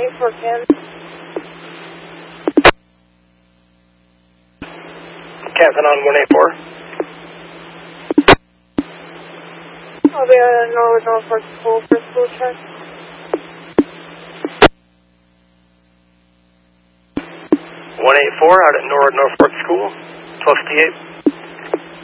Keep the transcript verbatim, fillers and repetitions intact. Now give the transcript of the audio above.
eight four Ken. Captain on one eight four. I'll be at Norwood Norfolk School for school check. one eight four out at Norwood Norfolk School, twelve fifty-eight.